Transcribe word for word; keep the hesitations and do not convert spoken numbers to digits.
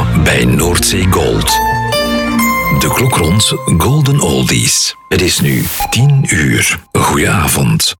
bij Noordzee Gold. De klok rond Golden Oldies. Het is nu tien uur. Goedenavond.